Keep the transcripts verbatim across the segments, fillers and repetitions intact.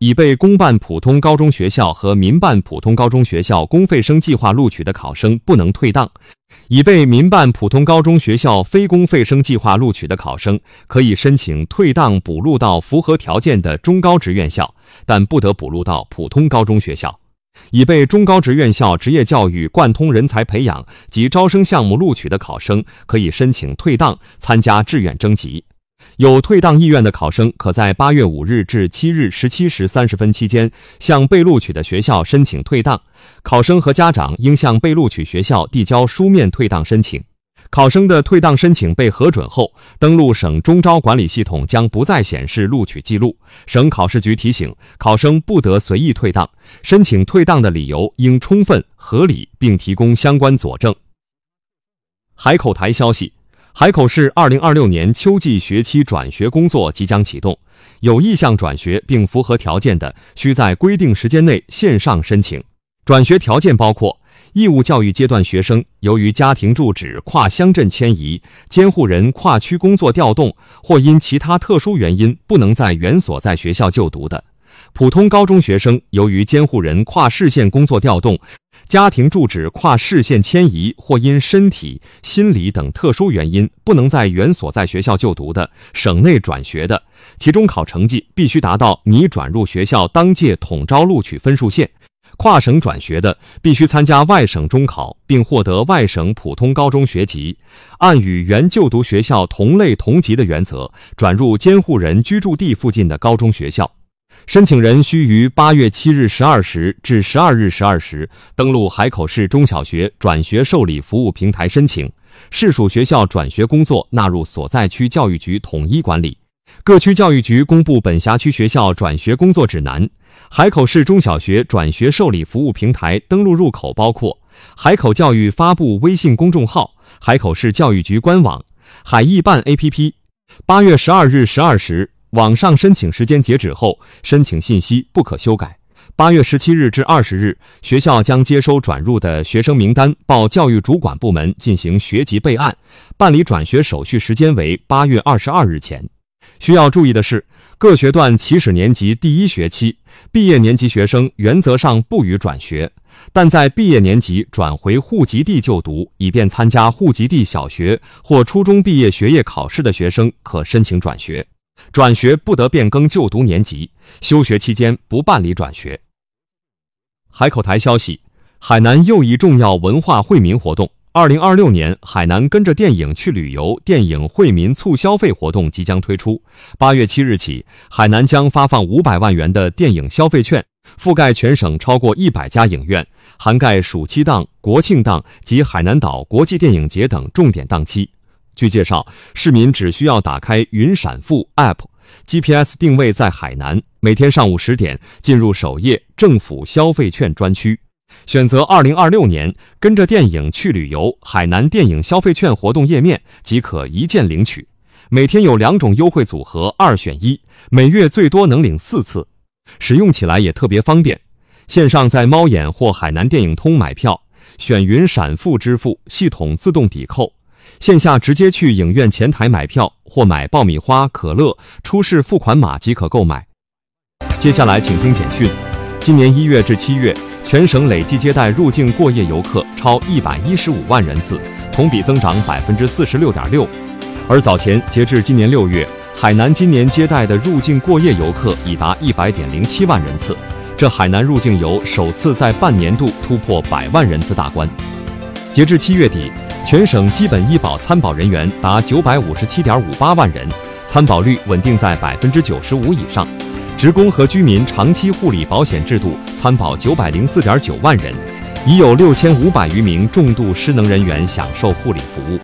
已被公办普通高中学校和民办普通高中学校公费生计划录取的考生不能退档，已被民办普通高中学校非公费生计划录取的考生可以申请退档补录到符合条件的中高职院校，但不得补录到普通高中学校。已被中高职院校职业教育贯通人才培养及招生项目录取的考生可以申请退档参加志愿征集。有退档意愿的考生可在八月五日至七日十七时三十分期间向被录取的学校申请退档，考生和家长应向被录取学校递交书面退档申请。考生的退档申请被核准后，登录省中招管理系统将不再显示录取记录。省考试局提醒，考生不得随意退档，申请退档的理由应充分、合理，并提供相关佐证。海口台消息，海口市二零二六年秋季学期转学工作即将启动，有意向转学并符合条件的，需在规定时间内线上申请。转学条件包括：义务教育阶段学生由于家庭住址跨乡镇迁移、监护人跨区工作调动或因其他特殊原因不能在原所在学校就读的；普通高中学生由于监护人跨市县工作调动、家庭住址跨市县迁移或因身体、心理等特殊原因不能在原所在学校就读的，省内转学的，其中考成绩必须达到拟转入学校当届统招录取分数线。跨省转学的，必须参加外省中考并获得外省普通高中学籍，按与原就读学校同类同级的原则，转入监护人居住地附近的高中学校。申请人需于八月七日十二时至十二日十二时登录海口市中小学转学受理服务平台申请，市属学校转学工作纳入所在区教育局统一管理。各区教育局公布本辖区学校转学工作指南。海口市中小学转学受理服务平台登录入口包括海口教育发布微信公众号、海口市教育局官网、海艺办 A P P。八月十二日十二时，网上申请时间截止后，申请信息不可修改。八月十七日至二十日，学校将接收转入的学生名单，报教育主管部门进行学籍备案，办理转学手续时间为八月二十二日前。需要注意的是，各学段起始年级第一学期毕业年级学生原则上不予转学，但在毕业年级转回户籍地就读，以便参加户籍地小学或初中毕业学业考试的学生可申请转学。转学不得变更就读年级，休学期间不办理转学。海口台消息，海南又一重要文化惠民活动。二零二六年，海南跟着电影去旅游电影惠民促消费活动即将推出。八月七日起，海南将发放五百万元的电影消费券，覆盖全省超过一百家影院，涵盖暑期档、国庆档及海南岛国际电影节等重点档期。据介绍，市民只需要打开云闪付 App，G P S 定位在海南，每天上午十点进入首页政府消费券专区。选择二零二六年跟着电影去旅游海南电影消费券活动页面即可一键领取，每天有两种优惠组合，二选一，每月最多能领四次，使用起来也特别方便。线上在猫眼或海南电影通买票，选云闪付支付，系统自动抵扣；线下直接去影院前台买票或买爆米花、可乐，出示付款码即可购买。接下来请听简讯。今年一月至七月，全省累计接待入境过夜游客超一百一十五万人次，同比增长百分之四十六点六。而早前截至今年六月，海南今年接待的入境过夜游客已达一百点零七万人次，这海南入境游首次在半年度突破百万人次大关。截至七月底，全省基本医保参保人员达九百五十七点五八万人，参保率稳定在百分之九十五以上。职工和居民长期护理保险制度参保九百零四点九万人，已有六千五百余名重度失能人员享受护理服务。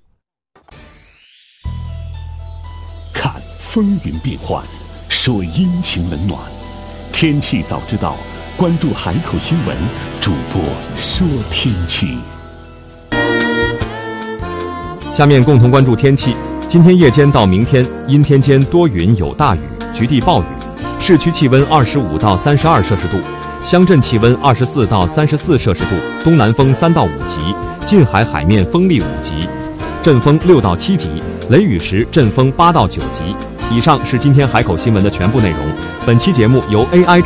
看风云变幻，说阴晴冷暖，天气早知道，关注海口新闻，主播说天气。 下面共同关注天气。今天夜间到明天，阴天间多云有大雨，局地暴雨。市区气温二十五到三十二摄氏度，乡镇气温二十四到三十四摄氏度，东南风三到五级，近海海面风力五级，阵风六到七级，雷雨时阵风八到九级。以上是今天海口新闻的全部内容。本期节目由 A I